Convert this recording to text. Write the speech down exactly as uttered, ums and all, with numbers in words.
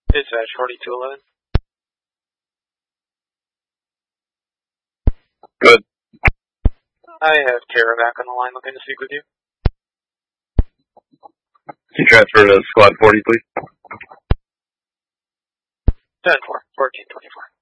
Dispatch forty-two eleven. Good. I have Tara back on the line looking to speak with you. Can you transfer to squad forty, please? ten four, fourteen twenty-four.